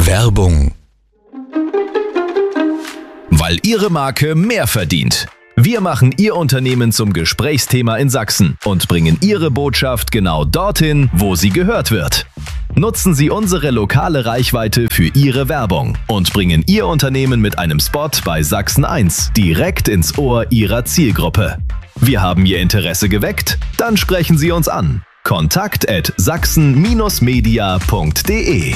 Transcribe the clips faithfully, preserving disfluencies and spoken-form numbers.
Werbung. Weil Ihre Marke mehr verdient. Wir machen Ihr Unternehmen zum Gesprächsthema in Sachsen und bringen Ihre Botschaft genau dorthin, wo sie gehört wird. Nutzen Sie unsere lokale Reichweite für Ihre Werbung und bringen Ihr Unternehmen mit einem Spot bei Sachsen eins direkt ins Ohr Ihrer Zielgruppe. Wir haben Ihr Interesse geweckt? Dann sprechen Sie uns an. kontakt at sachsen media punkt de.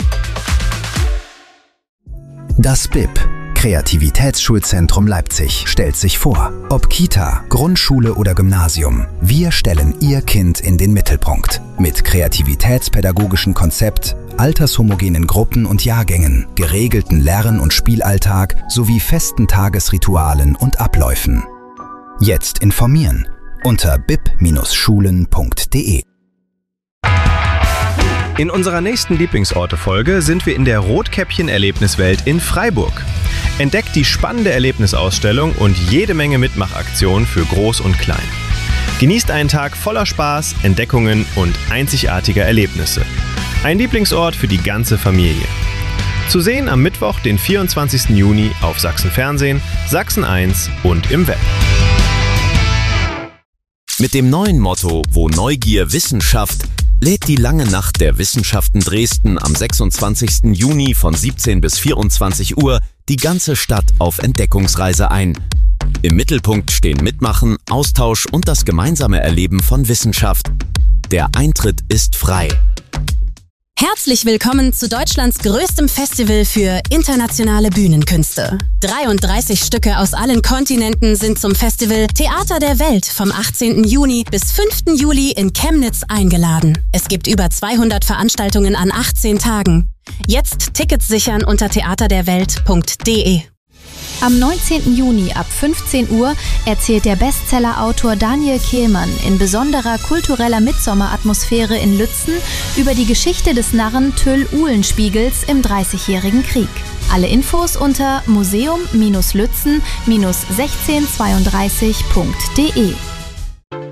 Das B I P, Kreativitätsschulzentrum Leipzig, stellt sich vor. Ob Kita, Grundschule oder Gymnasium, wir stellen Ihr Kind in den Mittelpunkt. Mit kreativitätspädagogischem Konzept, altershomogenen Gruppen und Jahrgängen, geregelten Lern- und Spielalltag sowie festen Tagesritualen und Abläufen. Jetzt informieren unter bip Bindestrich schulen punkt de. In unserer nächsten Lieblingsorte-Folge sind wir in der Rotkäppchen-Erlebniswelt in Freiburg. Entdeckt die spannende Erlebnisausstellung und jede Menge Mitmachaktionen für Groß und Klein. Genießt einen Tag voller Spaß, Entdeckungen und einzigartiger Erlebnisse. Ein Lieblingsort für die ganze Familie. Zu sehen am Mittwoch, den vierundzwanzigsten Juni auf Sachsen Fernsehen, Sachsen eins und im Web. Mit dem neuen Motto "Wo Neugier Wissenschaft" lädt die Lange Nacht der Wissenschaften Dresden am sechsundzwanzigsten Juni von siebzehn bis vierundzwanzig Uhr die ganze Stadt auf Entdeckungsreise ein. Im Mittelpunkt stehen Mitmachen, Austausch und das gemeinsame Erleben von Wissenschaft. Der Eintritt ist frei. Herzlich willkommen zu Deutschlands größtem Festival für internationale Bühnenkünste. dreiunddreißig Stücke aus allen Kontinenten sind zum Festival Theater der Welt vom achtzehnten Juni bis fünften Juli in Chemnitz eingeladen. Es gibt über zweihundert Veranstaltungen an achtzehn Tagen. Jetzt Tickets sichern unter theaterderwelt punkt de. Am neunzehnten Juni ab fünfzehn Uhr erzählt der Bestsellerautor Daniel Kehlmann in besonderer kultureller Mitsommeratmosphäre in Lützen über die Geschichte des Narren Tyll Uhlenspiegels im Dreißigjährigen Krieg. Alle Infos unter museum Bindestrich lützen Bindestrich sechzehn zweiunddreißig punkt de.